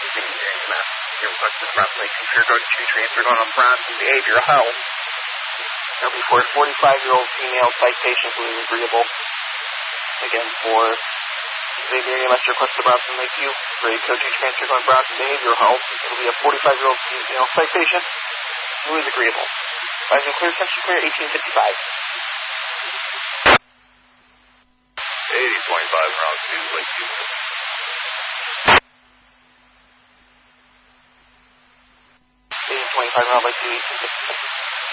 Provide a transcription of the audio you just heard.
Your request is properly considered. Go to two transfer going on Bronson Behavioral Health. Number 45-year-old female citation who is agreeable. Again, for Xavier EMS request to Bronson Lakeview. For a code 2 transfer going Bronson Behavioral Health. It will be a 45-year-old female citation who is agreeable. Rising clear, attention clear, 1855. 8025 round 2, Lakeview. 25 round Lakeview, 1855.